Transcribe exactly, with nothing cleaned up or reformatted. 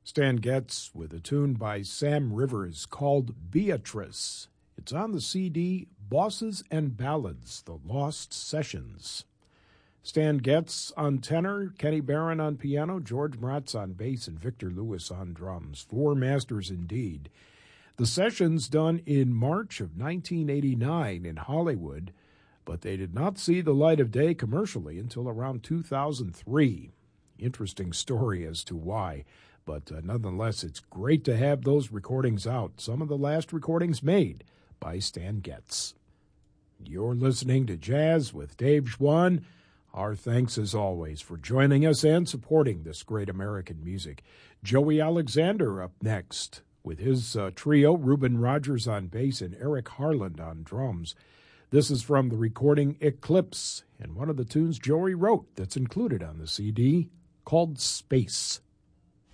Stan Getz with a tune by Sam Rivers called Beatrice. It's on the C D Bosses and Ballads, The Lost Sessions. Stan Getz on tenor, Kenny Barron on piano, George Mratz on bass, and Victor Lewis on drums. Four masters indeed. The sessions done in March of nineteen eighty-nine in Hollywood, but they did not see the light of day commercially until around two thousand three. Interesting story as to why. But uh, nonetheless, it's great to have those recordings out, some of the last recordings made by Stan Getz. You're listening to Jazz with Dave Schwann. Our thanks, as always, for joining us and supporting this great American music. Joey Alexander up next with his uh, trio, Reuben Rogers on bass and Eric Harland on drums. This is from the recording Eclipse, and one of the tunes Joey wrote that's included on the C D called Space.